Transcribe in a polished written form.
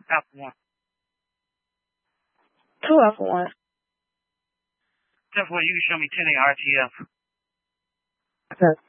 Alpha 1. 2 Alpha 1. 10-4, you can show me 10 RTF. Okay.